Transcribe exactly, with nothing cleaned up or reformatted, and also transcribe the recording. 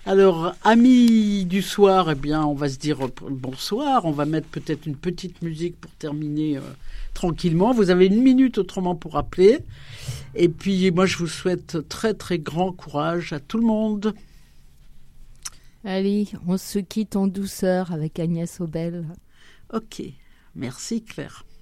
Alors, amis du soir, eh bien, on va se dire bonsoir. On va mettre peut-être une petite musique pour terminer euh, tranquillement. Vous avez une minute autrement pour appeler. Et puis, moi, je vous souhaite très, très grand courage à tout le monde. Allez, on se quitte en douceur avec Agnès Obel. Ok, merci Claire.